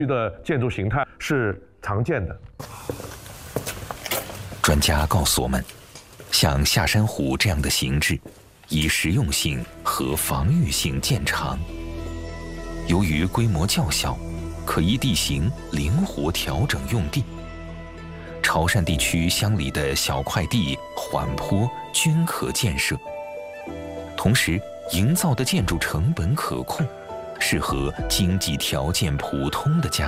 的建筑形态是常见的。 专家告诉我们，像下山虎这样的形制，以实用性和防御性见长。由于规模较小，可依地形灵活调整用地。潮汕地区乡里的小块地、缓坡均可建设，同时营造的建筑成本可控，适合经济条件普通的家庭。